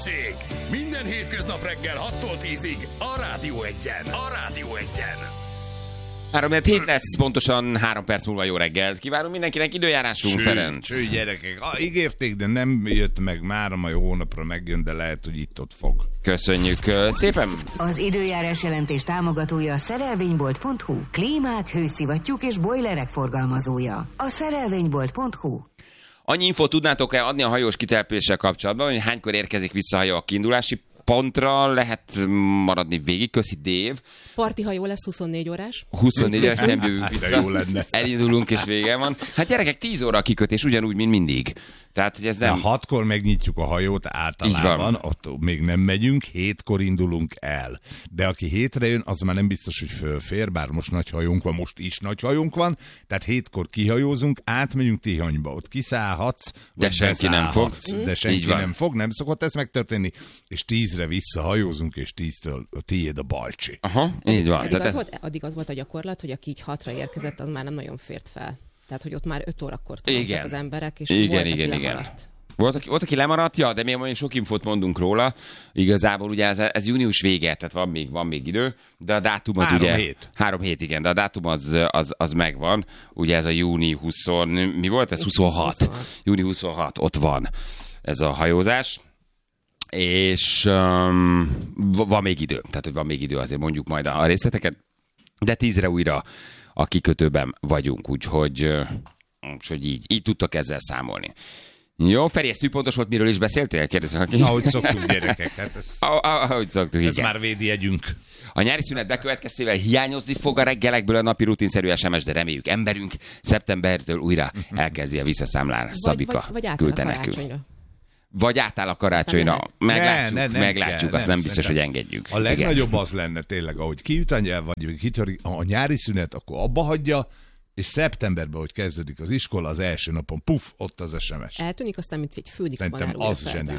Balázsék! Minden hétköznap reggel 6-tól 10-ig a Rádió 1-en. A Rádió 1-en. 3-7 lesz, pontosan 3 perc múlva jó reggelt. Kívánunk mindenkinek, időjárásunk, Ferenc. Sőt, gyerekek, ígérték, de nem jött meg, már a mai hónapra megjön, de lehet, hogy itt-ott fog. Köszönjük szépen. Az időjárás jelentés támogatója a szerelvénybolt.hu. Klímák, hőszivattyúk és bojlerek forgalmazója. A szerelvénybolt.hu. Annyi infót tudnátok-e adni a hajós kitelepüléssel kapcsolatban, hogy hánykor érkezik vissza a hajó a kiindulási pontra, lehet maradni végig, köszi Dév. Parti hajó lesz 24 órás. 24 órás, nem jövünk vissza. Elindulunk és vége van. Hát gyerekek, 10 óra a kikötés, ugyanúgy, mint mindig. Tehát, hogy ez nem... 6-kor megnyitjuk a hajót általában, ott még nem megyünk, 7-kor indulunk el. De aki 7-re jön, az már nem biztos, hogy fölfér, bár most nagy hajónk van, most is nagy hajónk van, tehát 7-kor kihajózunk, átmegyünk Tihanyba, ott kiszállhatsz, de senki nem fog. De senki nem fog, nem szokott ez megtörténni, és 10-re visszahajózunk, és 10-től tiéd a balcsi. Aha, így van. Addig az volt a gyakorlat, hogy aki így 6-ra érkezett, az már nem nagyon fért fel. Tehát, hogy ott már 5 órakor tartottak az emberek, és aki lemaradt. Volt, aki lemaradt, ja, de még sok infót mondunk róla. Igazából ugye ez június vége, tehát van még idő, de a dátum az 3 ugye... hét. 3 hét, igen, de a dátum az megvan. Ugye ez a júni 20... Mi volt ez? 26. Júni 26, ott van ez a hajózás. És van még idő, tehát hogy van még idő, azért mondjuk majd a részleteket, de 10-re újra a kikötőben vagyunk, úgyhogy így tudtok ezzel számolni. Jó, Feri, ez tűpontos volt, miről is beszéltél? Kérdezem, aki... Ahogy szoktunk, gyerekek, hát ahogy szoktuk, ez igen. már védjegyünk. A nyári szünet bekövetkeztével hiányozni fog a reggelekből a napi rutinszerű SMS, de reméljük emberünk szeptembertől újra elkezdi a visszaszámlálás. Szabika küldte nekünk. Vagy átáll a karácsonyra. Meglátjuk, azt nem biztos, hogy engedjük. A legnagyobb az lenne tényleg, ahogy kiüt a nyelv, vagy kitörik a nyári szünet, akkor abba hagyja, és szeptemberben, hogy kezdődik az iskola, az első napon, ott az SMS. Eltűnik, aztán, mint egy Főnix Szerintem az zseni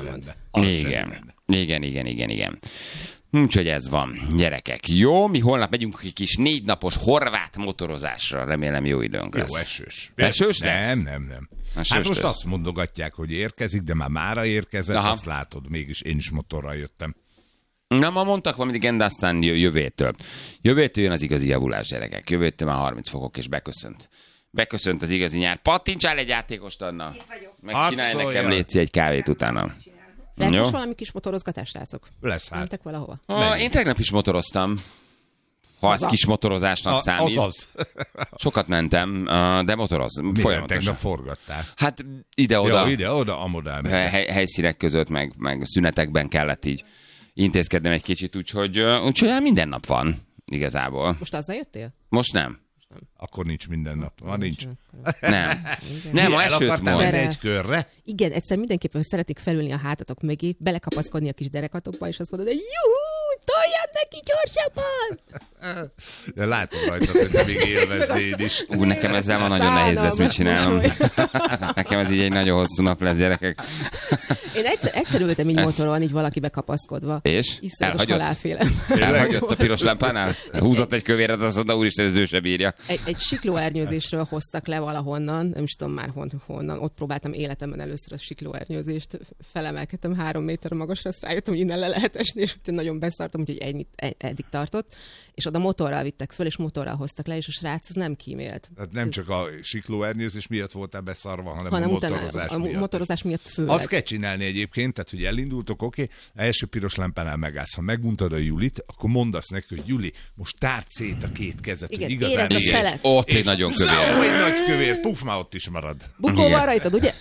lenne. Igen. Úgyhogy ez van, gyerekek. Jó, mi holnap megyünk egy kis 4 napos horvát motorozásra. Remélem jó időnk lesz. Jó, esős. Esős lesz? Nem. Hát most azt mondogatják, hogy érkezik, de már mára érkezett, azt látod, mégis én is motorral jöttem. Na, ma mondtak valamit, igen, de aztán jövőtől. Jövőtől jön az igazi javulás, gyerekek. Jövőtől már 30 fokok, és beköszönt az igazi nyár. Pattintsál egy játékost, Anna. Meg csinálj nekem, létszi egy kávét utána. Lesz most valami kis motorozgatás, srácok? Lesz hát. Mentek valahova? Én tegnap is motoroztam. Ha ez kis motorozásnak számít. Az. Sokat mentem, de folyamatosan. Tegnap forgattál? Hát ide-oda. Ide-oda, amodán. Helyszínek között, meg szünetekben kellett így intézkednem egy kicsit, úgyhogy minden nap van igazából. Most azzal jöttél? Most nem. Akkor nincs minden nap. Nincs. Nem, ma esőt akartál menni egy körre? Igen, egyszer mindenképpen szeretik felülni a hátatok mögé, belekapaszkodni a kis derekatokba, és azt mondod, hogy juhú, toljad neki gyorsabban! De látom rajtad, hogy te még élveznéd is. Nekem ezzel van nagyon nehéz lesz, mit csinálnom. Nekem ez így egy nagyon hosszú nap lesz, gyerekek. Én egyszer ültem így motoron, így valakibe kapaszkodva. És? Iszonyatos halálfélem. Elhagyott a piros lámpánál? Húzott egy kövéret, azt mondta, úristen, ez ő se bírja. Egy siklóernyőzésről hoztak le valahonnan, nem is tudom már honnan, ott próbáltam életemben először a siklóernyőzést, felemelkedtem 3 méter magasra, azt rájöttem, hogy innen le lehet esni, és nagyon beszartam, úgyhogy eddig tartott, és oda motorral vittek föl, és motorral hoztak le, és a srác az nem kímélt. Tehát nem csak a siklóernyőzés miatt voltál beszarva, hanem a motorozás miatt. A motorozás miatt főleg. Azt kell csinálni egyébként, tehát hogy elindultok, oké, első piros lámpánál megállsz. Ha megmuntad a Julit, akkor mondasz neki, hogy Juli, most tárd szét a 2 kezet, igen, hogy igazán szelet. Ott egy nagyon kövér. Egy nagy kövér, puf, már ott is marad. Bukó van rajtad, ugye?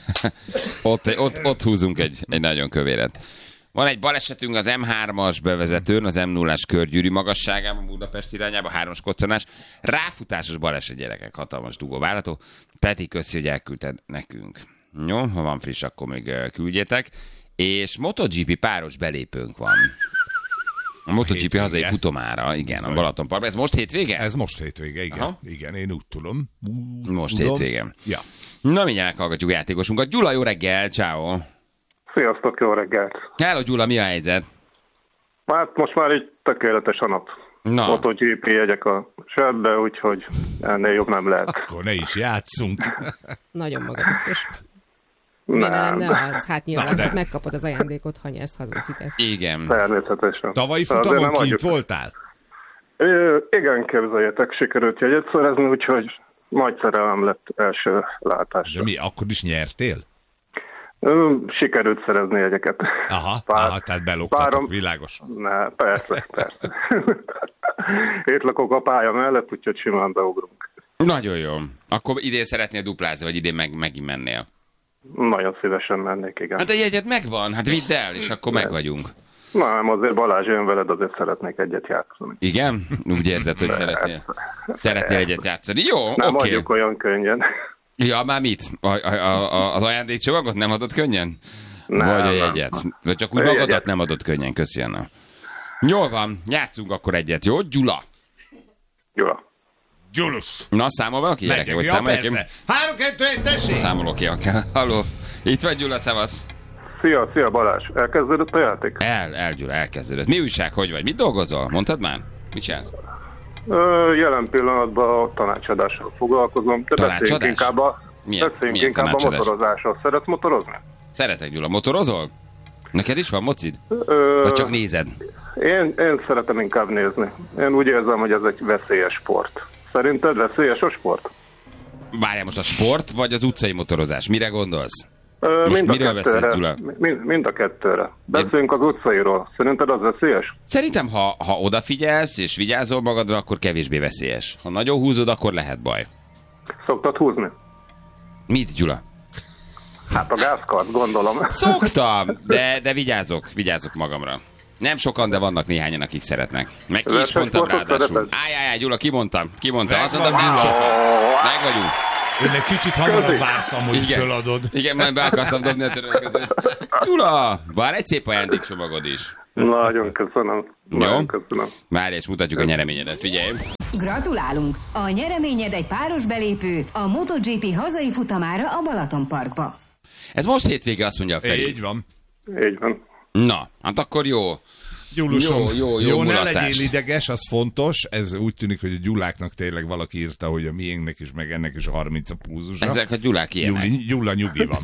Ott húzunk egy nagyon kövéret. Van egy balesetünk az M3-as bevezetőn, az M0-as körgyűrű magasságában, Budapest irányába, 3-as koccanás. Ráfutásos baleset, gyerekek, hatalmas dugó várható. Peti, köszi, hogy elküldted nekünk. Jó, ha van friss, akkor még küldjétek. És MotoGP páros belépőnk van. A MotoGP hazai futomára, igen, a Balatonparkban. Ez most hétvége? Ez most hétvége, igen. Aha. Igen, én úgy tudom. Most hétvége. Ja. Na, mindjárt meghallgatjuk játékosunkat. Gyula, jó reggel, ciao. Sziasztok, jó reggelt! Hello, Gyula, mi a helyzet? Hát most már így tökéletes a nap. MotoGP jegyek a sörbe, úgyhogy ennél jobb nem lehet. Akkor ne is játszunk. Nagyon magabiztos. Nem, az. Hát nyilván megkapod az ajándékot, ha nyersz, hazviszik ezt. Igen. Természetesen. Tavalyi futamon kint voltál? Igen, képzeljetek, sikerült jegyet szerezni, úgyhogy nagy szerelem lett első látásra. De mi, akkor is nyertél? Sikerült szerezni jegyeket. Aha, tehát beloktatok, világos. Ne, persze. Itt lakok a pálya mellett, úgyhogy simán beugrunk. Nagyon jó. Akkor idén szeretnél duplázni, vagy idén megint mennél? Nagyon szívesen mennék, igen. Hát a jegyed megvan, hát vidd el, és akkor meg vagyunk. Nem, azért Balázs jön veled, azért szeretnék egyet játszani. Igen? Úgy érzed, hogy szeretnél egyet játszani. Jó, oké. Nem adjuk olyan könnyen. Ja, már mit? Az ajándékcsomagot nem adott könnyen? Nem, vagy a jegyet? Nem. Vagy csak úgy magadat nem adott könnyen, köszönöm. Jól van, játszunk akkor egyet, jó? Gyula. Gyulus. Na, számol valaki? Megyek, vagy ja, számolják? persze. 3, 2, 1, tessék! Számolok ki, akár. Halló. Itt vagy, Gyula, szevasz. Szia Balázs. Elkezdődött a játék? Gyula, elkezdődött. Mi újság, hogy vagy? Mit dolgozol? Mondtad már? Mit csinálsz? Jelen pillanatban a tanácsadással foglalkozom. Tanácsadás? Beszéljünk inkább a motorozásról. Szeretsz motorozni? Szeretek, Gyula. Motorozol? Neked is van mocid? Vagy csak nézed? Én szeretem inkább nézni. Én úgy érzem, hogy ez egy veszélyes sport. Szerinted veszélyes a sport? Várjál, most a sport, vagy az utcai motorozás? Mire gondolsz? Most miről beszélsz, Gyula? Mind a kettőre. Beszéljünk az utcairól. Szerinted az veszélyes? Szerintem, ha odafigyelsz és vigyázol magadra, akkor kevésbé veszélyes. Ha nagyon húzod, akkor lehet baj. Szoktad húzni? Mit, Gyula? Hát a gázkart, gondolom. Szoktam, de vigyázok magamra. Nem sokan, de vannak néhányan, akik szeretnek. Meg ki is mondtam ráadásul. Áj, Gyula, ki mondta? Azt mondtam, nem sokan. Meg vagyunk. Én egy kicsit hamarabb vártam, hogy föladod. Igen, majd be akartam dobni a török között. Gyula, vár egy szép ajándékcsomagod is. Nagyon köszönöm. Jó? Várj, és mutatjuk a nyereményedet, figyelj. Gratulálunk! A nyereményed egy páros belépő a MotoGP hazai futamára a Balatonparkba. Ez most hétvége, azt mondja a Feri. Így van. Na, hát akkor jó. Gyulusom, jó ne mulatás. legyél ideges, az fontos. Ez úgy tűnik, hogy a Gyuláknak tényleg valaki írta, hogy a miénknek is, meg ennek is 30 a púzusa. Ezek a Gyulák ilyenek. Gyula nyugi van.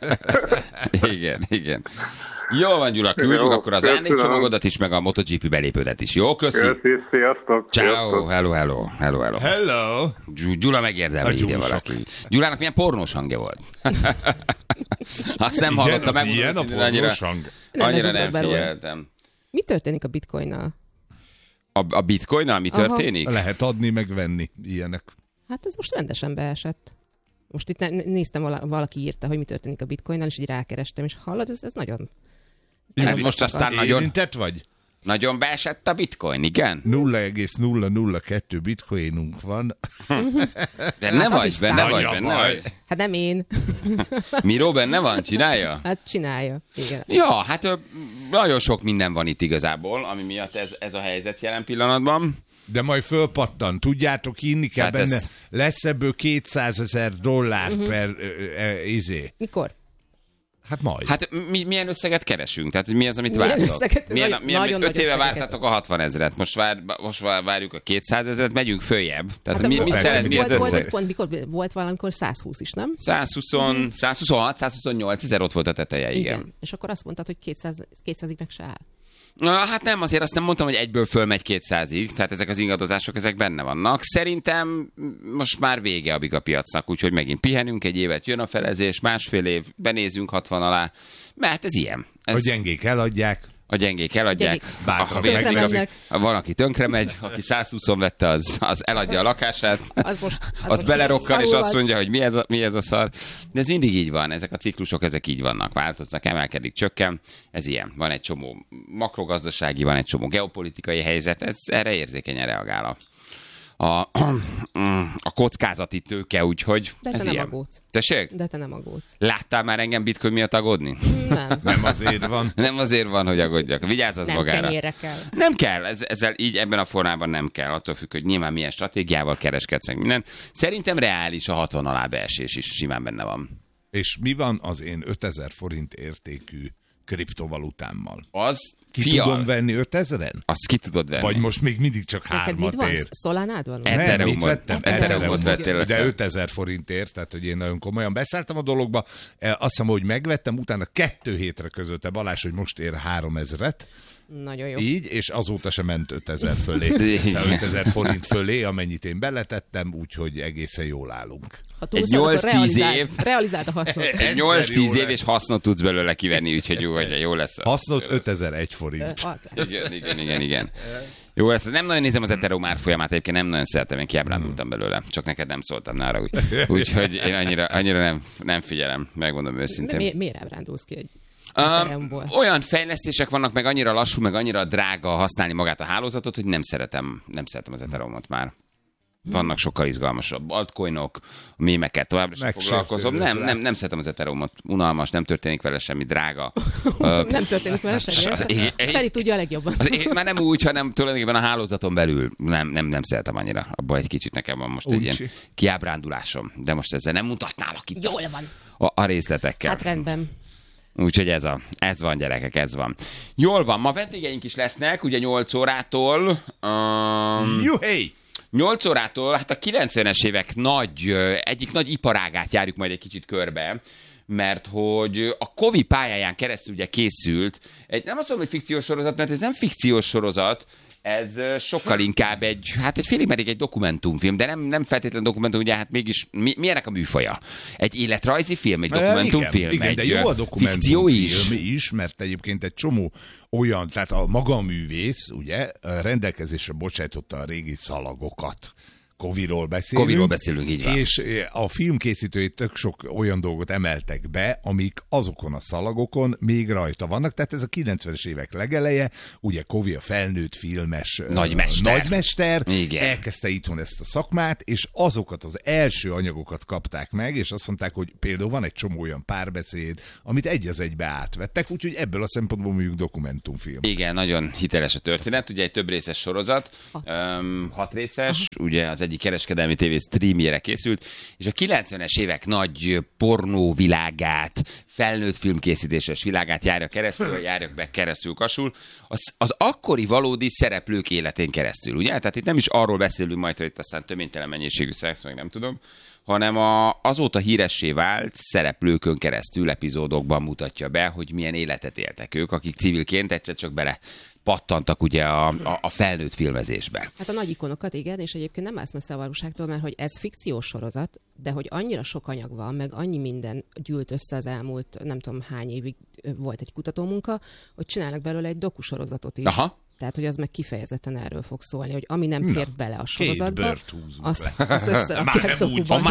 Igen. Jó van, Gyula, küldjük akkor az ajándékcsomagodat is, meg a MotoGP belépődet is. Jó, köszi. Sziasztok. Ciao, hello. Hello. Gyula megérdemli ide valaki. Gyulának milyen pornós hangja volt. Azt nem hallottam meg. Igen, a pornós hang. Annyira nem figyeltem. Mi történik a bitcoinnal? A bitcoinnal mi történik? Lehet adni, meg venni ilyenek. Hát ez most rendesen beesett. Most itt néztem, valaki írta, hogy mi történik a bitcoinnal, és így rákerestem, és hallod, ez nagyon... Ez most aztán nagyon... Érintett vagy? Nagyon beesett a bitcoin, igen? 0,002 bitcoinunk van. Benne vagy? Hát nem én. Miró benne van? Csinálja? Hát csinálja, igen. Ja, hát nagyon sok minden van itt igazából, ami miatt ez a helyzet jelen pillanatban. De majd fölpattan. Tudjátok, inni kell hát benne. Lesz ebből $200,000 per Mikor? Hát majd. Hát milyen összeget keresünk? Tehát mi az, amit vártok? Milyen 5 éve vártatok a 60 000-et, most várjuk a 200 000-et, megyünk följebb. Tehát hát mit szeretni az összeg? Volt valamikor 120 is, nem? 126, 128 000 ott volt a teteje, igen. És akkor azt mondtad, hogy 200-ig meg se áll. Hát nem, azért azt nem mondtam, hogy egyből fölmegy 200-ig, tehát ezek az ingadozások, ezek benne vannak. Szerintem most már vége a bigapiacnak, úgyhogy megint pihenünk egy évet, jön a felezés, másfél év, benézünk 60 alá, mert ez ilyen. A gyengék eladják. Van, aki tönkre megy, aki 120-on vette, az eladja a lakását, az belerokkal, és azt mondja, hogy mi ez a szar. De ez mindig így van, ezek a ciklusok, ezek így vannak, változnak, emelkedik, csökken, ez ilyen. Van egy csomó makrogazdasági, van egy csomó geopolitikai helyzet, ez erre érzékenyen reagál a kockázati tőke, úgyhogy de ez te ilyen. Nem aggódsz. Tessék? De te nem aggódsz. Láttál már engem bitcoin miatt aggódni? Nem azért van. Nem azért van, hogy aggódjak. Vigyázz az magára. Nem kenyére kell. Nem kell, ezzel így ebben a formában nem kell. Attól függ, hogy nyilván milyen stratégiával kereskedsz meg minden. Szerintem reális a 60 alá beesés is simán benne van. És mi van az én 5000 forint értékű kriptovalutámmal. Az tudom venni 5000-en? Azt ki tudod venni. Vagy most még mindig csak 3-at ér? Szolánád van? Mit vettem? Ethereumot vettél. De 5000 forintért, tehát hogy én nagyon komolyan beszálltam a dologba. Azt hiszem, hogy megvettem, utána 2 hétre közötte Balázs, hogy most ér 3000-et. Nagyon jó. Így, és azóta sem ment 5000 fölé. 5000 forint fölé, amennyit én beletettem, úgyhogy egészen jól állunk. Egy 8-10 év. Realizáld a hasznot. Egy 8-10 év, és hasznot tudsz belőle kivenni, úgyhogy jó lesz. Hasznot 5001 forint. Igen. Jó, ezt nem nagyon nézem az Ethereum árfolyamát, egyébként nem nagyon szeretem, én kiábrándultam belőle. Csak neked nem szóltam nála, úgyhogy én annyira nem figyelem, megmondom őszintén. De miért ábrándulsz ki egy olyan fejlesztések vannak, meg annyira lassú, meg annyira drága használni magát a hálózatot, hogy nem szeretem az Ethereumot már. Vannak sokkal izgalmasabb altcoinok, mémekkel továbbra sem foglalkozom. Nem szeretem az Ethereumot. Unalmas, nem történik vele semmi, drága. Nem történik vele semmi. Feri tudja a legjobban. Már nem úgy, hanem tulajdonképpen a hálózaton belül nem szeretem annyira. Abban egy kicsit nekem van most egy ilyen kiábrándulásom. De most ezzel nem mutatnálak itt jól van. A részletekkel. Hát rendben. Úgyhogy ez van, gyerekek, ez van. Jól van, ma vendégeink is lesznek, ugye 8 órától. Juhé! 8 órától, hát a 90-es évek egyik nagy iparágát járjuk majd egy kicsit körbe, mert hogy a Kovi pályáján keresztül ugye készült nem azt mondom, hogy fikciós sorozat, mert ez nem fikciós sorozat, ez sokkal inkább egy félig meddig egy dokumentumfilm, de nem feltétlenül dokumentum, ugye hát mégis milyenek a műfaja? Egy életrajzi film, egy dokumentumfilm, igen, de jó a dokumentumfilm is, mert egyébként egy csomó olyan, tehát a maga a művész, ugye, rendelkezésre bocsájtotta a régi szalagokat. Koviról beszélünk, így van. És a filmkészítői tök sok olyan dolgot emeltek be, amik azokon a szalagokon még rajta vannak. Tehát ez a 90-es évek legeleje, ugye Kovi a felnőtt filmes nagymester elkezdte itthon ezt a szakmát, és azokat az első anyagokat kapták meg, és azt mondták, hogy például van egy csomó olyan párbeszéd, amit egy az egybe átvettek, úgyhogy ebből a szempontból mondjuk dokumentumfilm. Igen, nagyon hiteles a történet, ugye egy több részes sorozat, 6 részes, ugye az egyik kereskedelmi tévé streamjére készült, és a 90-es évek nagy pornóvilágát, felnőtt filmkészítéses világát járja be keresztül kasul, az akkori valódi szereplők életén keresztül, ugye? Tehát itt nem is arról beszélünk majd, hogy itt aztán töménytelen mennyiségű szex, meg nem tudom, hanem azóta híressé vált szereplőkön keresztül epizódokban mutatja be, hogy milyen életet éltek ők, akik civilként egyszer csak bele pattantak ugye a felnőtt filmezésbe. Hát a nagy ikonokat, igen, és egyébként nem állsz messze a valóságtól, mert hogy ez fikciós sorozat, de hogy annyira sok anyag van, meg annyi minden gyűlt össze az elmúlt, nem tudom hány évig volt egy kutatómunka, hogy csinálnak belőle egy dokusorozatot is. Aha. Tehát, hogy az meg kifejezetten erről fog szólni, hogy ami nem fér bele a sorozatba, azt összerakják dokuban.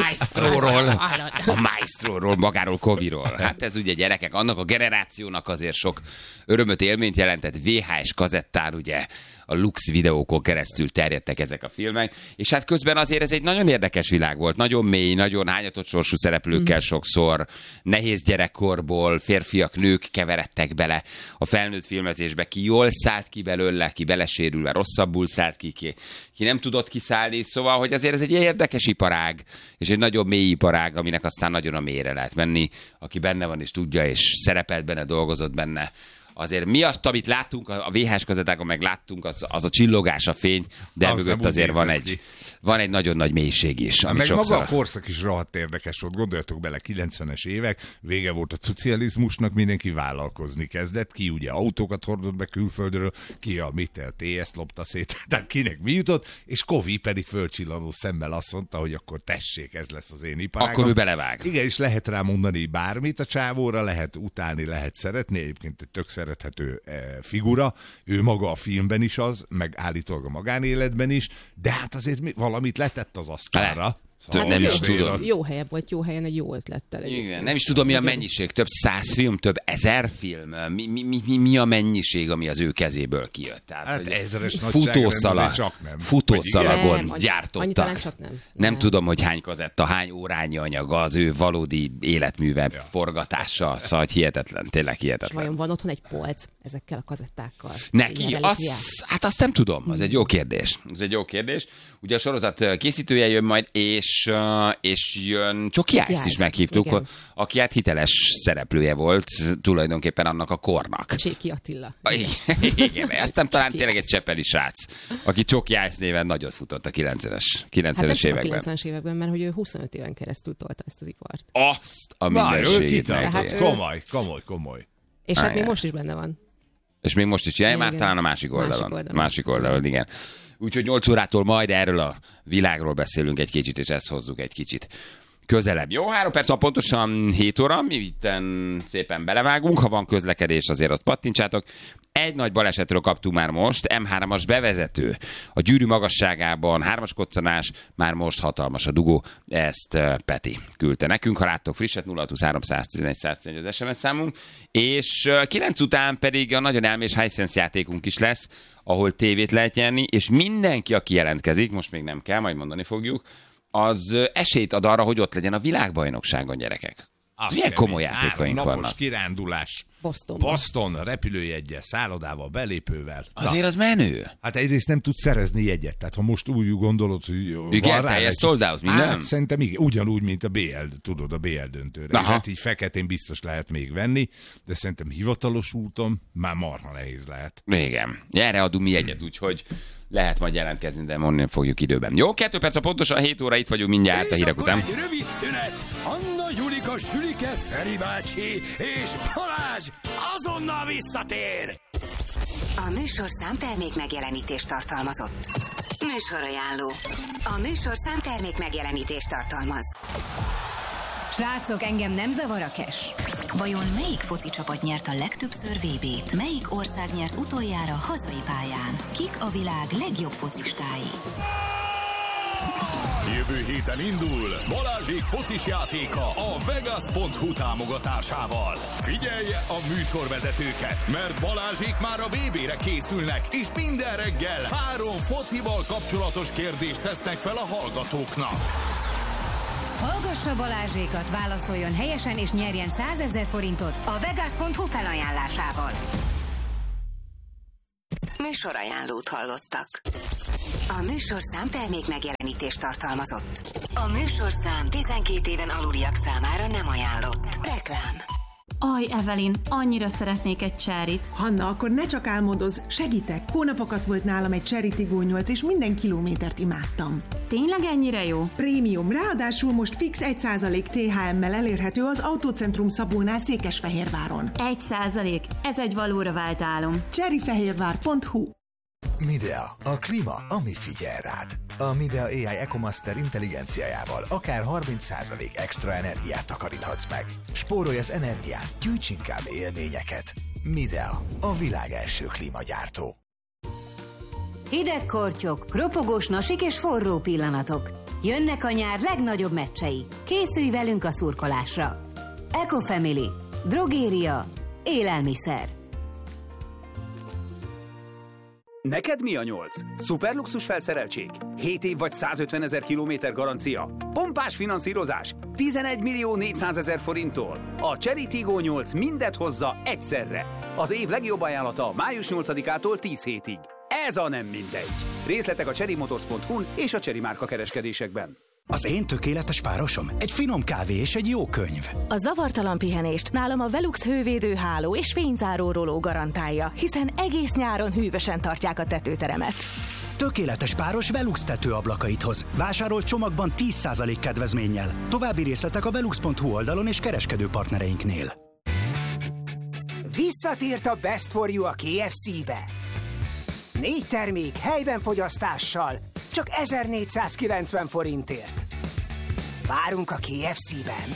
A Maestróról, magáról Koviról. Hát ez ugye gyerekek, annak a generációnak azért sok örömöt, élményt jelentett. VHS kazettán ugye a Lux videókon keresztül terjedtek ezek a filmek, és hát közben azért ez egy nagyon érdekes világ volt, nagyon mély, nagyon hányatott sorsú szereplőkkel sokszor, nehéz gyerekkorból férfiak, nők keveredtek bele a felnőtt filmezésbe, ki jól szállt ki belőle, ki belesérülve rosszabbul szállt ki nem tudott kiszállni, szóval, hogy azért ez egy érdekes iparág, és egy nagyon mély iparág, aminek aztán nagyon a mélyre lehet menni, aki benne van és tudja, és szerepelt benne, dolgozott benne. Azért mi azt, amit láttunk, a VHS kazettákon meg láttunk, az a csillogás, a fény, de az mögött azért van egy nagyon nagy mélység is. Meg sokszor... maga a korszak is rohadt érdekes volt. Gondoljatok bele, 90-es évek, vége volt a szocializmusnak, mindenki vállalkozni kezdett, ki ugye autókat hordott be külföldről, ki a TS lopta szét, tehát kinek mi jutott, és Kovi pedig fölcsillanó szemmel azt mondta, hogy akkor tessék, ez lesz az én iparágom. Akkor ő belevág. Igen, és lehet rá mondani bármit a csávóra, lehet utálni, lehet szeretni, egyébként egy tök szerethető figura, ő maga a filmben is az, meg állítólag a magánéletben is, de hát azért valamit letett az asztalra. Szóval nem is tudom. Jó helyen volt, jó helyen egy jó ötlettel. Igen, nem is tudom, mi a mennyiség. Több 100 film, több 1000 film. Mi a mennyiség, ami az ő kezéből kijött? Tehát, hát ezeres futószalagon gyártottak. Annyi talán csak nem. Nem tudom, hogy hány kazetta, hány órányi anyaga az ő valódi életműve forgatása. Szóval hihetetlen, tényleg hihetetlen. És vajon van otthon egy polc ezekkel a kazettákkal? Neki? Hát azt nem tudom. Az egy jó kérdés. Ugye a sorozat készítője jön majd, és és jön Csoki Ice-t is meghívtuk, igen. aki hát hiteles szereplője volt tulajdonképpen annak a kornak. Cséki Attila. Igen, aztán talán tényleg egy csepeli srác, aki Csoki Ice néven nagyot futott a 90-es években. A 90-es években, mert hogy ő 25 éven keresztül tolta ezt az ipart. Azt a mindenségét. Komoly. És hát még most is benne van. És még most is csinálja, már talán a másik oldalon, igen. Úgyhogy 8 órától majd erről a világról beszélünk egy kicsit, és ezt hozzuk egy kicsit közelebb. Jó, 3 perc van pontosan 7 óra, mi itten szépen belevágunk, ha van közlekedés, azért azt pattincsátok. Egy nagy balesetről kaptunk már most, M3-as bevezető. A Gyűrű magasságában 3-as koccanás, már most hatalmas a dugó, ezt Peti küldte nekünk. Ha láttok frisset, 023 111 111 az SMS számunk, és 9 után pedig a nagyon elmés Hisense játékunk is lesz, ahol tévét lehet nyerni, és mindenki, aki jelentkezik, most még nem kell, majd mondani fogjuk, az esélyt ad arra, hogy ott legyen a világbajnokságon, gyerekek. Milyen komoly játékaink vannak. Napos kirándulás. Boston repülőjeggyel, szállodával, belépővel. Azért az menő. Hát egyrészt nem tudsz szerezni jegyet. Tehát ha most úgy gondolod, hogy igen, teljes sold out, minden? Hát szerintem igen, ugyanúgy, mint a BL, tudod, a BL döntőre. Hát így feketén biztos lehet még venni, de szerintem hivatalos úton már marha nehéz lehet. Igen. Erre adunk mi jegyet, úgyhogy lehet majd jelentkezni, de mondani fogjuk időben. Jó, 2 perc, pontosan 7 óra, itt vagyunk mindjárt a hírek után. Egy rövid szünet. Anna, Julika, Sülike, Feri bácsi és Balázs azonnal visszatér. A műsorszám termék megjelenítést tartalmazott. Műsorajánló. A műsorszám termék megjelenítést tartalmaz. Srácok, engem nem zavar a cash. Vajon melyik foci csapat nyert a legtöbbször VB-t? Melyik ország nyert utoljára hazai pályán? Kik a világ legjobb focistái? Jövő héten indul Balázsék focis játéka a Vegas.hu támogatásával. Figyelje a műsorvezetőket, mert Balázsék már a VB-re készülnek, és minden reggel 3 focival kapcsolatos kérdést tesznek fel a hallgatóknak. Hallgassa Balázsékat, válaszoljon helyesen és nyerjen 100 000 forintot a Vegas.hu felajánlásával. Műsorajánlót hallottak. A műsorszám termék megjelenítést tartalmazott. A műsorszám 12 éven aluliak számára nem ajánlott. Reklám. Aj, Evelyn, annyira szeretnék egy cserit. Hanna, akkor ne csak álmodozz, segítek. Hónapokat volt nálam egy Cherry Tiggo 8, és minden kilométert imádtam. Tényleg ennyire jó? Prémium, ráadásul most fix 1% THM-mel elérhető az Autócentrum Szabónál Székesfehérváron. 1%, ez egy valóra vált álom. cherryfehérvár.hu. Midea, a klíma, ami figyel rád. A Midea AI EcoMaster intelligenciájával akár 30% extra energiát takaríthatsz meg. Spórolj az energián, gyűjts inkább élményeket. Midea, a világ első klímagyártó. Hideg kortyok, ropogós nasik és forró pillanatok. Jönnek a nyár legnagyobb meccsei. Készülj velünk a szurkolásra. Ecofamily, drogéria, élelmiszer. Neked mi a 8? Szuperluxus felszereltség? 7 év vagy 150 000 kilométer garancia? Pompás finanszírozás? 11 400 000 forinttól? A Cherry Tiggo 8 mindet hozza egyszerre. Az év legjobb ajánlata május 8-ától 10 hétig. Ez a nem mindegy. Részletek a cherrymotors.hu-n és a Cherry márka kereskedésekben. Az én tökéletes párosom egy finom kávé és egy jó könyv. A zavartalan pihenést nálam a Velux hővédő háló és fényzáró roló garantálja, hiszen egész nyáron hűvösen tartják a tetőteremet. Tökéletes páros Velux tetőablakait hoz. Vásárolt csomagban 10% kedvezménnyel. További részletek a velux.hu oldalon és kereskedő partnereinknél. Visszatért a Best for You a KFC-be. 4 termék helyben fogyasztással, csak 1490 forintért. Várunk a KFC-ben.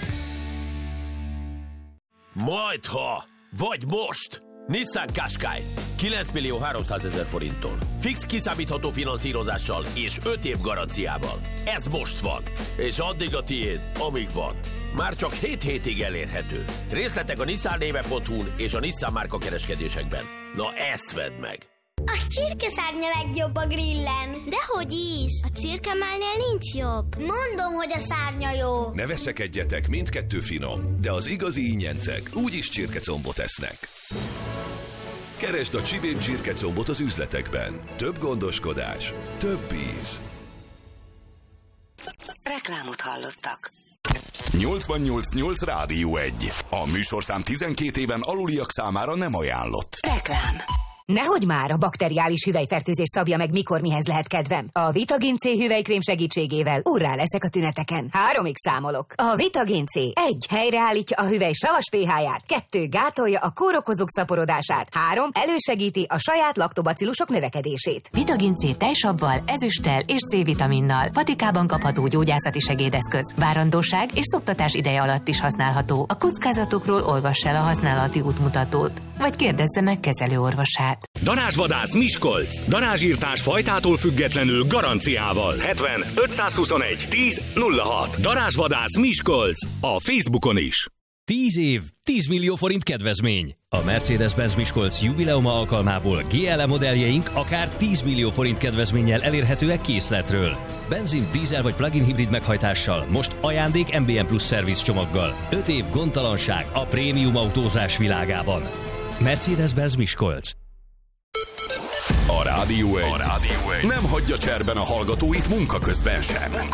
Majdha, vagy most! Nissan Qashqai 9 300 000 forinttól. Fix kiszámítható finanszírozással és 5 év garanciával. Ez most van, és addig a tiéd, amíg van. Már csak 7 hétig elérhető. Részletek a nissannéve.hu-n és a Nissan márka kereskedésekben. Na ezt vedd meg! A csirkeszárnya legjobb a grillen. Dehogy is! A csirkemálnél nincs jobb. Mondom, hogy a szárnya jó. Ne veszekedjetek, mindkettő finom, de az igazi ingyencek úgyis csirkecombot esznek. Keresd a Csibén csirkecombot az üzletekben. Több gondoskodás, több íz. Reklámot hallottak. 88.8 Rádió 1. A műsorszám 12 éven aluliak számára nem ajánlott. Reklám. Nehogy már, a bakteriális hüvelyfertőzés szabja meg, mikor mihez lehet kedvem. A Vitagin C hüvelykrém segítségével urrá leszek a tüneteken. 3-ig számolok. A Vitagin C 1. helyreállítja a hüvely savas pH-ját, 2. gátolja a kórokozók szaporodását, 3. elősegíti a saját laktobacillusok növekedését. Vitagin C tejsabbal, ezüsttel és C-vitaminnal. Patikában kapható gyógyászati segédeszköz. Várandóság és szoptatás ideje alatt is használható. A kockázatokról olvass el a használati útmutatót, vagy kérdezze meg kezelőorvosát. Darázsvadász Miskolc. Darázsírtás fajtától függetlenül garanciával. 70 521 10 06. Darázsvadász Miskolc. A Facebookon is. 10 év, 10 millió forint kedvezmény. A Mercedes-Benz Miskolc jubileuma alkalmából GLE modelljeink akár 10 millió forint kedvezménnyel elérhetőek készletről. Benzin, dízel vagy plug-in hibrid meghajtással, most ajándék MBM Plus szerviz csomaggal. 5 év gondtalanság a prémium autózás világában. Mercedes-Benz Miskolc. A Rádió 1 nem hagyja cserben a hallgatóit munka közben sem.